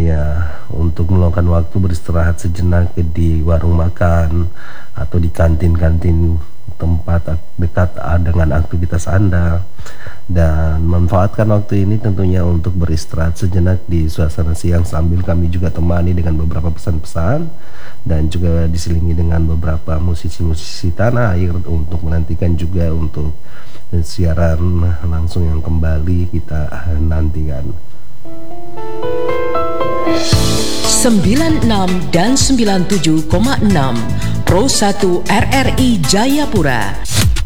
ya untuk meluangkan waktu beristirahat sejenak di warung makan atau di kantin-kantin tempat dekat dengan aktivitas Anda, dan manfaatkan waktu ini tentunya untuk beristirahat sejenak di suasana siang sambil kami juga temani dengan beberapa pesan-pesan dan juga diselingi dengan beberapa musisi-musisi tanah air untuk menantikan juga untuk siaran langsung yang kembali kita nantikan. 96 dan 97,6 Pro 1 RRI Jayapura